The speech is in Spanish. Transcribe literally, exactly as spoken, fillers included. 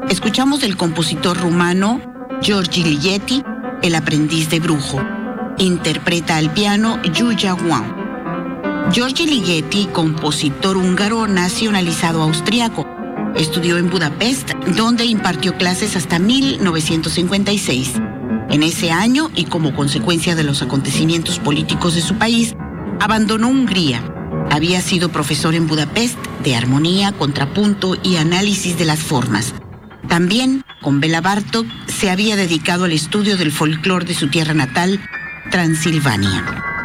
Escuchamos del compositor rumano Georgi Ligeti, El aprendiz de brujo. Interpreta al piano Yuya Wang. Georgi Ligeti, compositor húngaro nacionalizado austriaco. Estudió en Budapest, donde impartió clases hasta mil novecientos cincuenta y seis. En ese año, y como consecuencia de los acontecimientos políticos de su país, abandonó Hungría. Había sido profesor en Budapest de armonía, contrapunto y análisis de las formas. También, con Bela Bartók, se había dedicado al estudio del folclore de su tierra natal, Transilvania.